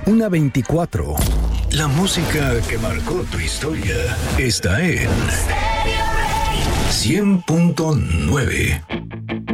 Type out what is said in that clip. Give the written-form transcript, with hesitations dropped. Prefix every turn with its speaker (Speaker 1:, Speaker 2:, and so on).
Speaker 1: una 24. La música que marcó tu historia está en 100.9.